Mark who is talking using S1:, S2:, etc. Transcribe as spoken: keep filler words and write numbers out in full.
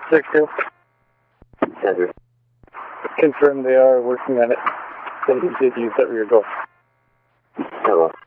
S1: Six two.
S2: Andrew.
S1: Confirm they are working on it. Then you did use that rear door.
S2: Hello.